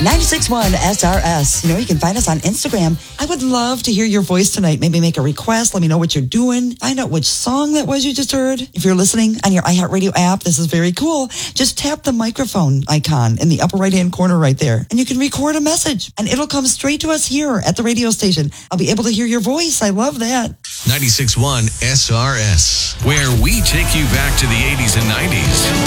96.1 SRS. You can find us on Instagram. I would love to hear your voice tonight. Maybe make a request. Let me know what you're doing. Find out which song that was you just heard. If you're listening on your iHeartRadio app, this is very cool. Just tap the microphone icon in the upper right-hand corner right there, and you can record a message, and it'll come straight to us here at the radio station. I'll be able to hear your voice. I love that. 96.1 SRS, where we take you back to the 80s and 90s.